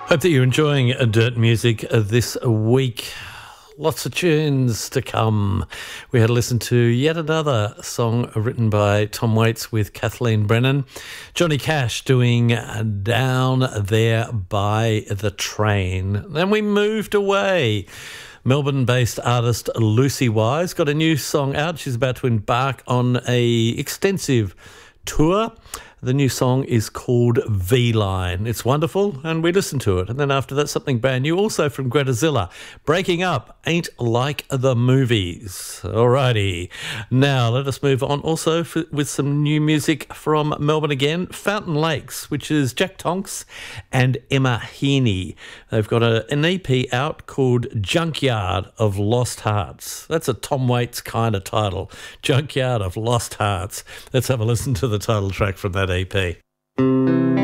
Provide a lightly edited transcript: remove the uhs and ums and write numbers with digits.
Hope that you're enjoying Dirt Music this week. Lots of tunes to come. We had to listen to yet another song written by Tom Waits with Kathleen Brennan. Johnny Cash doing Down There by the Train. Then we moved away. Melbourne-based artist Lucy Wise got a new song out. She's about to embark on a extensive tour. The new song is called V-Line. It's wonderful, and we listen to it. And then after that, something brand new, also from Greta Zilla. Breaking Up Ain't Like the Movies. Alrighty. Now, let us move on also with some new music from Melbourne again. Fountain Lakes, which is Jack Tonks and Emma Heaney. They've got an EP out called Junkyard of Lost Hearts. That's a Tom Waits kind of title. Junkyard of Lost Hearts. Let's have a listen to the title track from that EP.